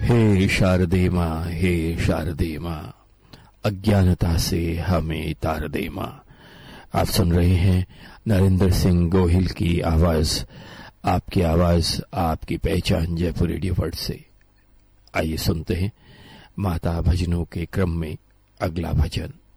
हे शारदे माँ, हे शारदे माँ, अज्ञानता से हमें तार दे माँ। आप सुन रहे हैं नरेंद्र सिंह गोहिल की आवाज, आपकी आवाज आपकी पहचान, जयपुर रेडियो वर्ड से। आइए सुनते हैं माता भजनों के क्रम में अगला भजन।